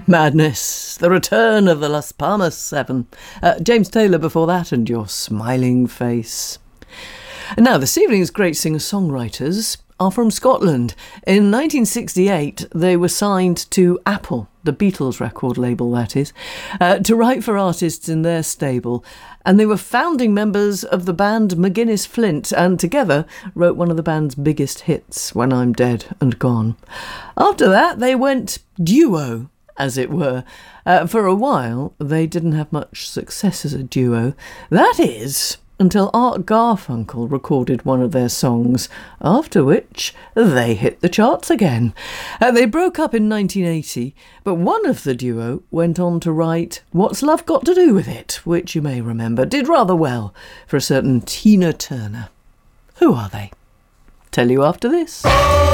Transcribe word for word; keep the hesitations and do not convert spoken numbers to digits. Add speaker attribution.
Speaker 1: Madness, the return of the Las Palmas Seven. Uh, James Taylor before that, and Your Smiling Face. And now, this evening's great singer-songwriters are from Scotland. In nineteen sixty-eight, they were signed to Apple, the Beatles record label, that is, uh, to write for artists in their stable. And they were founding members of the band McGuinness Flint, and together wrote one of the band's biggest hits, When I'm Dead and Gone. After that, they went duo, as it were. Uh, for a while, they didn't have much success as a duo. That is, until Art Garfunkel recorded one of their songs, after which they hit the charts again. Uh, they broke up in nineteen eighty, but one of the duo went on to write What's Love Got to Do With It, which you may remember did rather well for a certain Tina Turner. Who are they? Tell you after this.